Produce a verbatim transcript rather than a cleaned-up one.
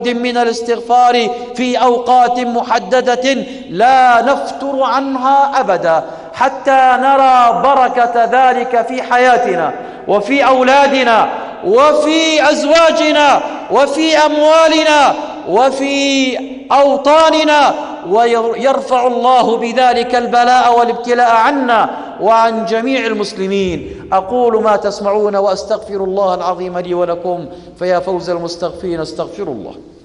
من الاستغفار في أوقات محددة لا نفتر عنها أبدا، حتى نرى بركة ذلك في حياتنا وفي أولادنا وفي أزواجنا وفي أموالنا وفي أوطاننا، ويرفع الله بذلك البلاء والابتلاء عنا وعن جميع المسلمين. أقول ما تسمعون وأستغفر الله العظيم لي ولكم، فيا فوز المستغفرين استغفروا الله.